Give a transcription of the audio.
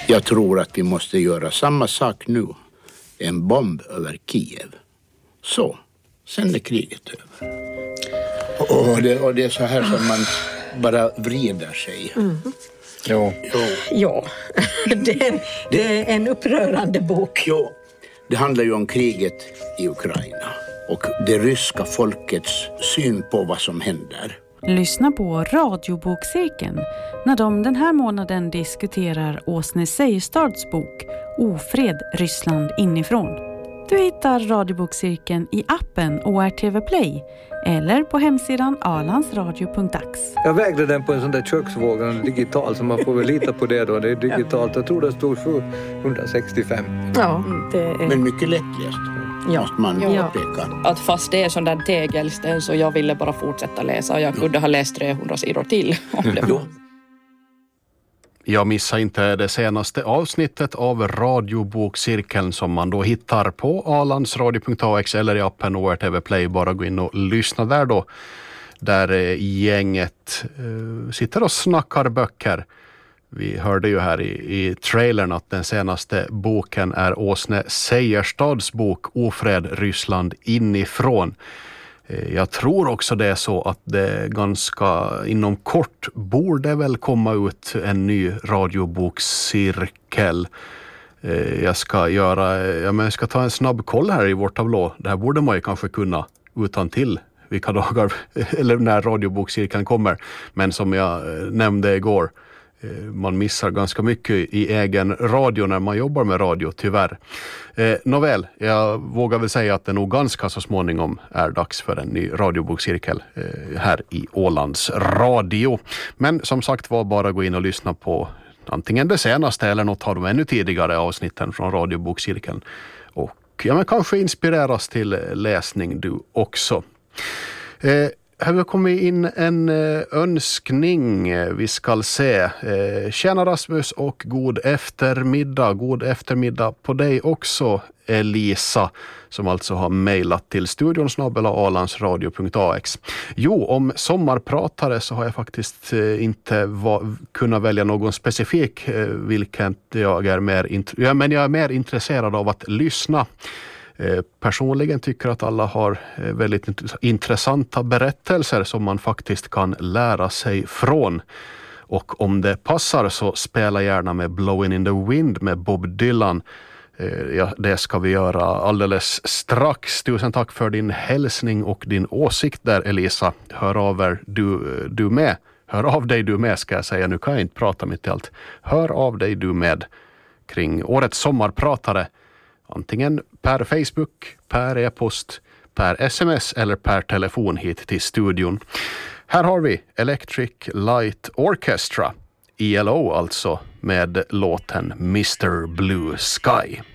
Jag tror att vi måste göra samma sak nu. En bomb över Kiev. Så, sen är kriget över. Och det är så här som man bara vrider sig. Mm. Ja. Det är en upprörande bok. Jo, det handlar ju om kriget i Ukraina och det ryska folkets syn på vad som händer. Lyssna på Radiobokcirkeln när de den här månaden diskuterar Åsne Seierstads bok Ofred Ryssland inifrån. Du hittar Radiobokcirkeln i appen ORTV Play eller på hemsidan alandsradio.ax. Jag vägde den på en sån där köksvåg, digital, så man får väl lita på det då. Det är digitalt. Jag tror det stod 765. Ja, det är... Men mycket lättläst. Måste man påpeka. Att fast det är sån där tegelsten så jag ville bara fortsätta läsa och jag kunde ha läst 300 sidor till om det var. Jag missar inte det senaste avsnittet av Radiobokcirkeln som man då hittar på alandsradio.ax eller i appen ORTV Play. Bara gå in och lyssna där då. Där gänget sitter och snackar böcker. Vi hörde ju här i trailern att den senaste boken är Åsne Seierstads bok Ofred Ryssland inifrån. Jag tror också det är så att det ganska inom kort borde väl komma ut en ny radiobokcirkel. Jag ska ta en snabb koll här i vårt tablå. Det här borde man ju kanske kunna utan till vilka dagar eller när radiobokcirkeln kommer. Men som jag nämnde igår, man missar ganska mycket i egen radio när man jobbar med radio, tyvärr. Nåväl, jag vågar väl säga att det nog ganska så småningom är dags för en ny radiobokcirkel här i Ålands radio. Men som sagt var, bara gå in och lyssna på antingen det senaste eller något av de ännu tidigare avsnitten från radiobokcirkeln. Och men kanske inspireras till läsning du också. Här har kommit in en önskning. Vi ska se. Tjena Rasmus och god eftermiddag. God eftermiddag på dig också, Elisa, som alltså har mejlat till studion@alandsradio.ax. Jo, om sommarpratare så har jag faktiskt inte kunnat välja någon specifik vilken jag är men jag är mer intresserad av att lyssna. Personligen tycker att alla har väldigt intressanta berättelser som man faktiskt kan lära sig från. Och om det passar så spela gärna med Blowing in the Wind med Bob Dylan. Det ska vi göra alldeles strax. Tusen tack för din hälsning och din åsikt där, Elisa. Hör av dig du med ska jag säga. Nu kan jag inte prata mitt i allt. Hör av dig du med kring årets sommarpratare. Antingen per Facebook, per e-post, per sms eller per telefon hit till studion. Här har vi Electric Light Orchestra, ELO alltså, med låten Mr. Blue Sky.